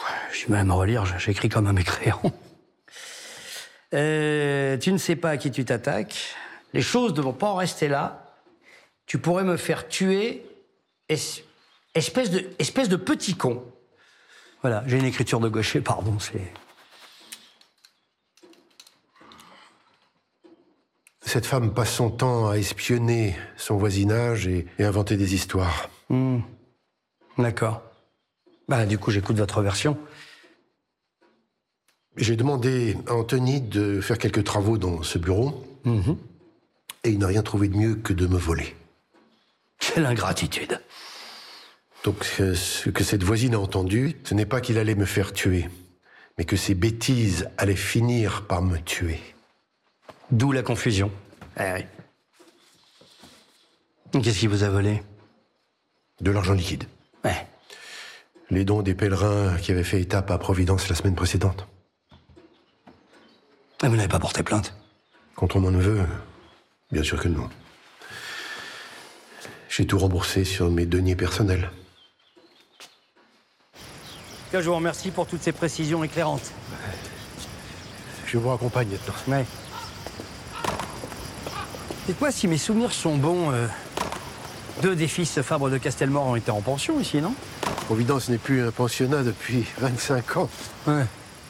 J'ai du mal à me relire, j'écris comme un mécréant. Tu ne sais pas à qui tu t'attaques. Les choses ne vont pas en rester là. Tu pourrais me faire tuer, espèce de petit con. Voilà, j'ai une écriture de gaucher, pardon, c'est... Cette femme passe son temps à espionner son voisinage et inventer des histoires. D'accord. Bah, du coup, j'écoute votre version. J'ai demandé à Anthony de faire quelques travaux dans ce bureau. Et il n'a rien trouvé de mieux que de me voler. Quelle ingratitude. Donc, ce que cette voisine a entendu, ce n'est pas qu'il allait me faire tuer, mais que ses bêtises allaient finir par me tuer. D'où la confusion. Eh oui. Qu'est-ce qui vous a volé? De l'argent liquide. Ouais. Les dons des pèlerins qui avaient fait étape à Providence la semaine précédente. Et vous n'avez pas porté plainte? Contre mon neveu, bien sûr que non. J'ai tout remboursé sur mes deniers personnels. Je vous remercie pour toutes ces précisions éclairantes. Je vous raccompagne maintenant. Ouais. Dites-moi si mes souvenirs sont bons. Deux des fils Fabre de Castelmore ont été en pension ici, non? Providence n'est plus un pensionnat depuis 25 ans. Ouais.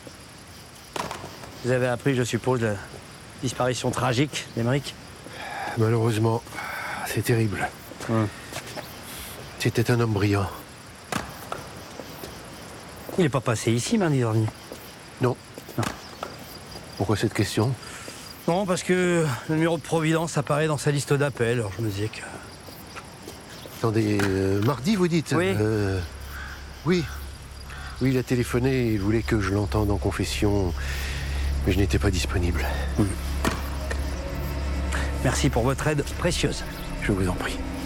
Vous avez appris, je suppose, la disparition tragique d'Émeric? Malheureusement, c'est terrible. C'était un homme brillant. Il n'est pas passé ici mardi dernier? Non. Pourquoi cette question? Non, parce que le numéro de Providence apparaît dans sa liste d'appels, alors je me disais que... Attendez, mardi vous dites? Oui. Oui. Oui, il a téléphoné, il voulait que je l'entende en confession, mais je n'étais pas disponible. Merci pour votre aide précieuse. Je vous en prie.